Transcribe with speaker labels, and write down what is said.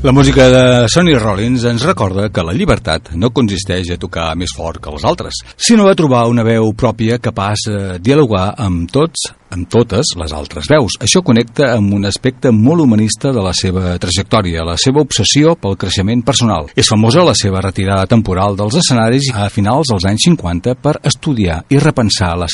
Speaker 1: La música de Sonny Rollins ens recorda que la llibertat no consisteix a tocar més fort que els altres, sinó a trobar una veu pròpia capaç de dialogar amb totes les altres veus. Això connecta amb un aspecte molt humanista de la seva trajectòria, la seva obsessió pel creixement personal. És famosa la seva retirada temporal dels escenaris a finals dels anys 50 per estudiar i repensar la